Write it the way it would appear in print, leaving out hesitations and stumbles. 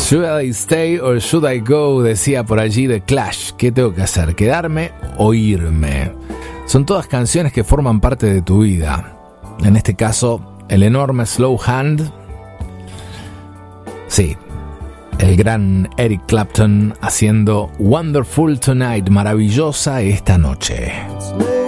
Should I stay or should I go? Decía por allí The Clash. ¿Qué tengo que hacer? ¿Quedarme o irme? Son todas canciones que forman parte de tu vida. En este caso, el enorme Slow Hand. Sí, el gran Eric Clapton haciendo Wonderful Tonight, maravillosa esta noche.